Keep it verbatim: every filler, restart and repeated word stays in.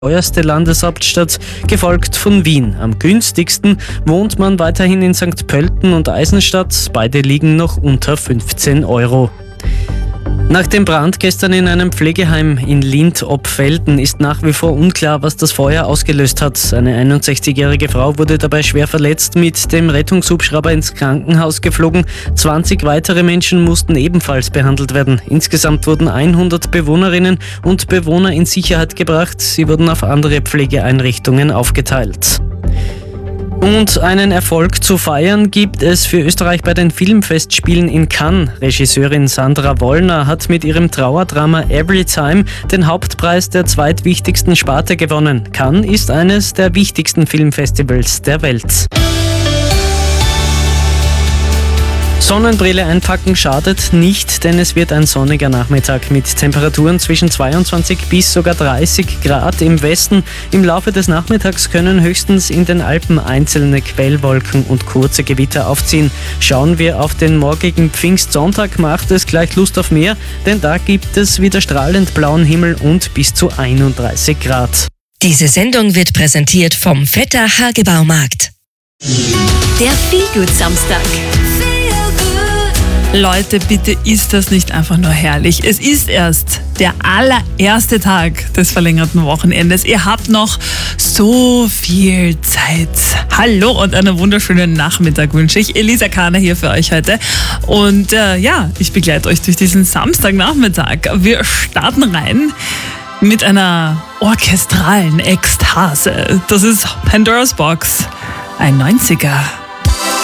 teuerste Landeshauptstadt, gefolgt von Wien. Am günstigsten wohnt man weiterhin in Sankt Pölten und Eisenstadt. Beide liegen noch unter fünfzehn Euro. Nach dem Brand gestern in einem Pflegeheim in Lindt-Obfelden ist nach wie vor unklar, was das Feuer ausgelöst hat. Eine einundsechzigjährige Frau wurde dabei schwer verletzt, mit dem Rettungshubschrauber ins Krankenhaus geflogen. zwanzig weitere Menschen mussten ebenfalls behandelt werden. Insgesamt wurden hundert Bewohnerinnen und Bewohner in Sicherheit gebracht. Sie wurden auf andere Pflegeeinrichtungen aufgeteilt. Und einen Erfolg zu feiern gibt es für Österreich bei den Filmfestspielen in Cannes. Regisseurin Sandra Wollner hat mit ihrem Trauerdrama Everytime den Hauptpreis der zweitwichtigsten Sparte gewonnen. Cannes ist eines der wichtigsten Filmfestivals der Welt. Sonnenbrille einpacken schadet nicht, denn es wird ein sonniger Nachmittag mit Temperaturen zwischen zweiundzwanzig bis sogar dreißig Grad im Westen. Im Laufe des Nachmittags können höchstens in den Alpen einzelne Quellwolken und kurze Gewitter aufziehen. Schauen wir auf den morgigen Pfingstsonntag, macht es gleich Lust auf mehr, denn da gibt es wieder strahlend blauen Himmel und bis zu einunddreißig Grad. Diese Sendung wird präsentiert vom Vetter Hagebaumarkt. Der Feelgood-Samstag. Leute, bitte ist das nicht einfach nur herrlich. Es ist erst der allererste Tag des verlängerten Wochenendes. Ihr habt noch so viel Zeit. Hallo und einen wunderschönen Nachmittag wünsche ich. Elisa Kahner hier für euch heute. Und äh, ja, ich begleite euch durch diesen Samstagnachmittag. Wir starten rein mit einer orchestralen Ekstase. Das ist Pandora's Box, ein neunziger.